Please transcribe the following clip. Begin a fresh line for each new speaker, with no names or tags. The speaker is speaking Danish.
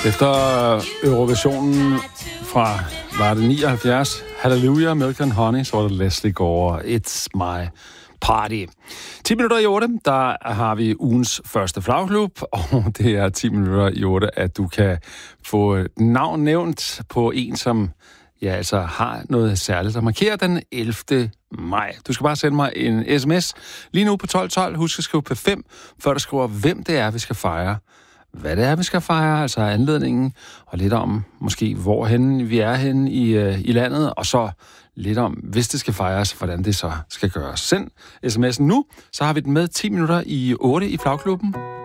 Efter Eurovisionen fra, var det 79, Hallelujah, Milk and Honey, så var det Leslie Gore, It's My Party. 10 minutter i 8, der har vi ugens første flagklub, og det er 10 minutter i 8, at du kan få navn nævnt på en, som altså har noget særligt, der markerer den 11. maj. Du skal bare sende mig en sms lige nu på 1212. Husk at skrive P5, før du skriver, hvem det er, vi skal fejre. Hvad det er, vi skal fejre, altså anledningen, og lidt om måske, hvorhen vi er henne i landet, og så lidt om, hvis det skal fejres, hvordan det så skal gøres. Send sms'en nu, så har vi den med 10 minutter i 8 i flagklubben.